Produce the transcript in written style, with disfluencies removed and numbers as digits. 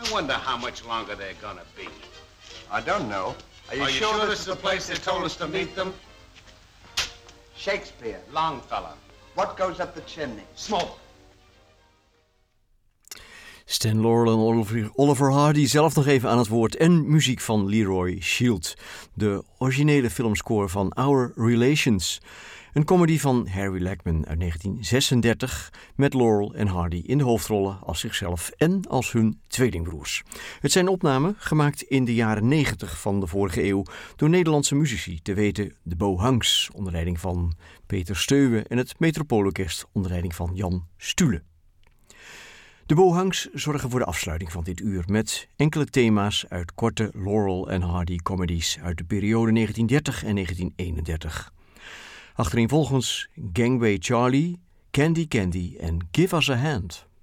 I wonder how much longer they're gonna be. I don't know. Are you sure this is the place they told us to meet them? Shakespeare. Longfellow. What goes up the chimney? Smoke. Stan Laurel en Oliver Hardy zelf nog even aan het woord en muziek van Leroy Shield. De originele filmscore van Our Relations. Een comedy van Harry Lackman uit 1936 met Laurel en Hardy in de hoofdrollen als zichzelf en als hun tweelingbroers. Het zijn opnamen gemaakt in de jaren 90 van de vorige eeuw door Nederlandse muzici, te weten de Bohangs onder leiding van Peter Steuwe en het Metropoolorkest onder leiding van Jan Stule. De Bohangs zorgen voor de afsluiting van dit uur met enkele thema's uit korte Laurel en Hardy comedies uit de periode 1930 en 1931. Achtereenvolgens Gangway Charlie, Candy Candy en Give Us a Hand.